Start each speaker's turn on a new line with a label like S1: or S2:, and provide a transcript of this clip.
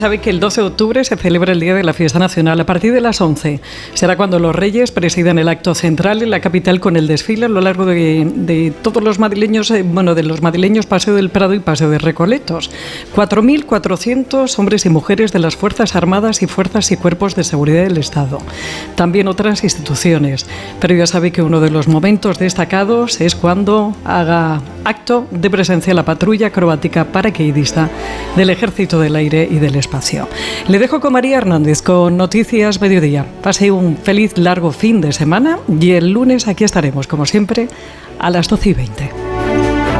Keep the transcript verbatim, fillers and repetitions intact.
S1: Sabe que el doce de octubre se celebra el Día de la Fiesta Nacional. A partir de las once será cuando los Reyes presidan el acto central en la capital con el desfile a lo largo de, de todos los madrileños, eh, bueno, de los madrileños Paseo del Prado y Paseo de Recoletos. cuatro mil cuatrocientos hombres y mujeres de las Fuerzas Armadas y Fuerzas y Cuerpos de Seguridad del Estado. También otras instituciones. Pero ya sabe que uno de los momentos destacados es cuando haga acto de presencia la patrulla acrobática paracaidista del Ejército del Aire y del Espacio. Le dejo con María Hernández con Noticias Mediodía. Pase un feliz largo fin de semana y el lunes aquí estaremos, como siempre, a las doce y veinte.